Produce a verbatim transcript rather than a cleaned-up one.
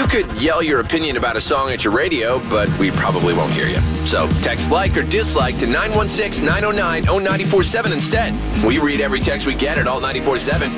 could yell your opinion about a song at your radio, but we probably won't hear you. So text like or dislike to nine one six, nine oh nine, oh nine four seven instead. We read every text we get at Alt nine four seven.